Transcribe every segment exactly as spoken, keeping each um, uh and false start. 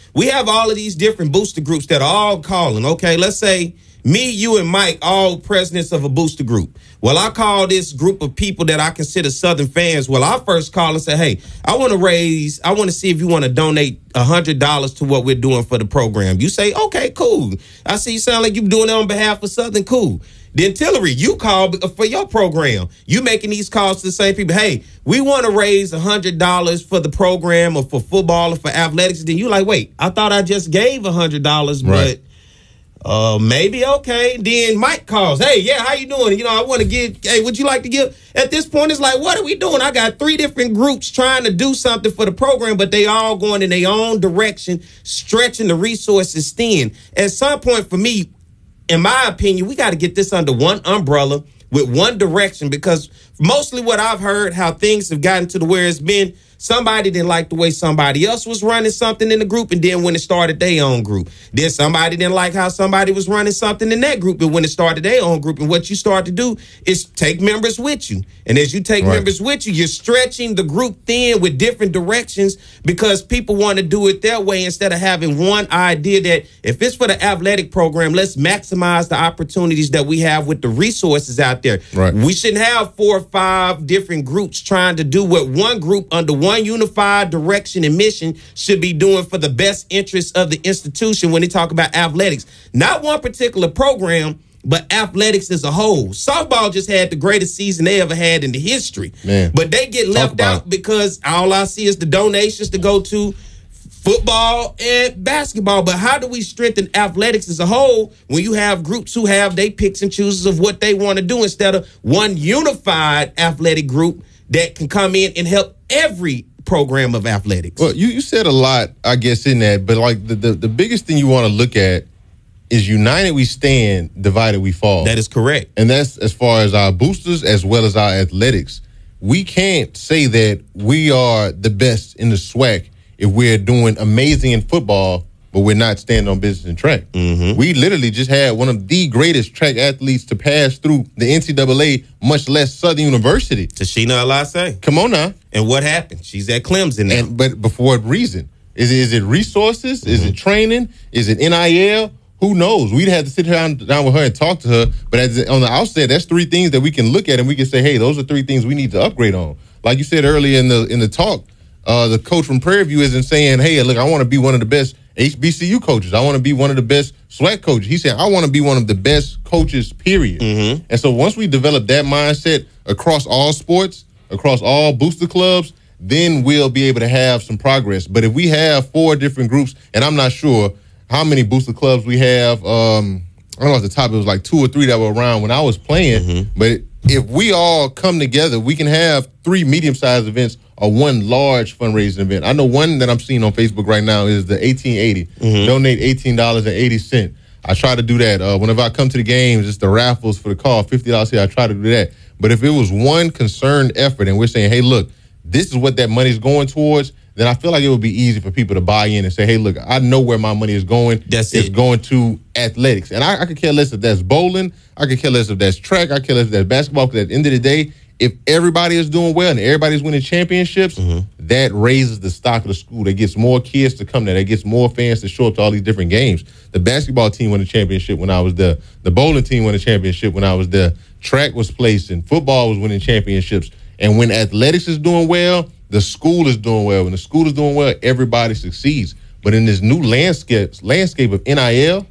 we have all of these different booster groups that are all calling. Okay, let's say me, you, and Mike, all presidents of a booster group. Well, I call this group of people that I consider Southern fans. Well, I first call and say, hey, I want to raise, I want to see if you want to donate one hundred dollars to what we're doing for the program. You say, okay, cool. I see you sound like you're doing it on behalf of Southern. Cool. Then Tillery, you call for your program. You making these calls to the same people. Hey, we want to raise one hundred dollars for the program or for football or for athletics. Then you like, wait, I thought I just gave one hundred dollars, right. but uh, maybe okay. Then Mike calls. Hey, yeah, how you doing? You know, I want to give, hey, would you like to give? At this point, it's like, what are we doing? I got three different groups trying to do something for the program, but they all going in their own direction, stretching the resources thin. At some point, for me, in my opinion, we got to get this under one umbrella with one direction, because mostly what I've heard, how things have gotten to the where it's been, somebody didn't like the way somebody else was running something in the group, and then when it started their own group. Then somebody didn't like how somebody was running something in that group, and when it started their own group. And what you start to do is take members with you. And as you take right. members with you, you're stretching the group thin with different directions, because people want to do it their way instead of having one idea that if it's for the athletic program, let's maximize the opportunities that we have with the resources out there. Right. We shouldn't have four or five different groups trying to do what one group under one One unified direction and mission should be doing for the best interests of the institution when they talk about athletics. Not one particular program, but athletics as a whole. Softball just had the greatest season they ever had in the history. Man, but they get left out because all I see is the donations to go to football and basketball. But how do we strengthen athletics as a whole when you have groups who have they picks and chooses of what they want to do instead of one unified athletic group that can come in and help every program of athletics? Well, you, you said a lot, I guess, in that, but like the, the, the biggest thing you want to look at is united we stand, divided we fall. That is correct. And that's as far as our boosters as well as our athletics. We can't say that we are the best in the SWAC if we're doing amazing in football, but we're not standing on business in track. Mm-hmm. We literally just had one of the greatest track athletes to pass through the N C double A, much less Southern University. Tashina Alase. Come on now. And what happened? She's at Clemson now. And, but but for what reason? Is it, is it resources? Mm-hmm. Is it training? Is it N I L? Who knows? We'd have to sit down, down with her and talk to her. But as, on the outset, that's three things that we can look at and we can say, hey, those are three things we need to upgrade on. Like you said earlier in the in the talk, uh, the coach from Prairie View isn't saying, hey, look, I want to be one of the best H B C U coaches. I want to be one of the best SWAC coaches. He said, I want to be one of the best coaches, period. Mm-hmm. And so once we develop that mindset across all sports, across all booster clubs, then we'll be able to have some progress. But if we have four different groups, and I'm not sure how many booster clubs we have, um, I don't know, at the top it was like two or three that were around when I was playing, mm-hmm. but if we all come together, we can have three medium-sized events or one large fundraising event. I know one that I'm seeing on Facebook right now is the eighteen eighty. Mm-hmm. Donate eighteen dollars and eighty cents. I try to do that. Uh, whenever I come to the games, it's the raffles for the car, fifty dollars here, I try to do that. But if it was one concerned effort and we're saying, hey, look, this is what that money's going towards, then I feel like it would be easy for people to buy in and say, hey, look, I know where my money is going. That's it's it. going to athletics. And I, I could care less if that's bowling. I could care less if that's track. I could care less if that's basketball. Because at the end of the day, if everybody is doing well and everybody's winning championships, mm-hmm. that raises the stock of the school. That gets more kids to come there. That gets more fans to show up to all these different games. The basketball team won a championship when I was there. The bowling team won a championship when I was there. Track was placing. Football was winning championships. And when athletics is doing well, the school is doing well. When the school is doing well, everybody succeeds. But in this new landscape, landscape of N I L,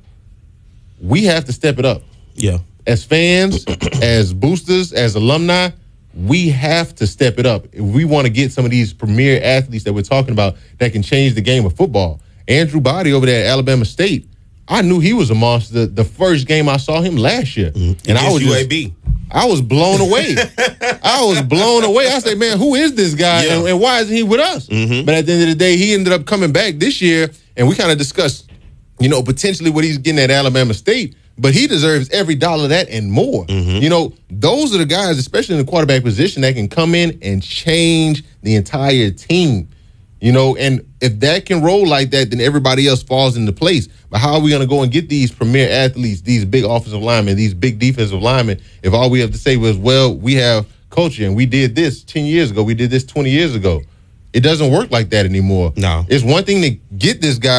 we have to step it up. Yeah. As fans, as boosters, as alumni, we have to step it up if we want to get some of these premier athletes that we're talking about that can change the game of football. Andrew Body over there at Alabama State, I knew he was a monster the first game I saw him last year. Mm-hmm. And I was U A B. Just, I was blown away. I was blown away. I said, man, who is this guy Yeah. and, and why isn't he with us? Mm-hmm. But at the end of the day, he ended up coming back this year, and we kind of discussed, you know, potentially what he's getting at Alabama State. But he deserves every dollar of that and more. Mm-hmm. You know, those are the guys, especially in the quarterback position, that can come in and change the entire team. You know, and if that can roll like that, then everybody else falls into place. But how are we going to go and get these premier athletes, these big offensive linemen, these big defensive linemen, if all we have to say was, well, we have culture and we did this ten years ago, we did this twenty years ago? It doesn't work like that anymore. No. It's one thing to get this guy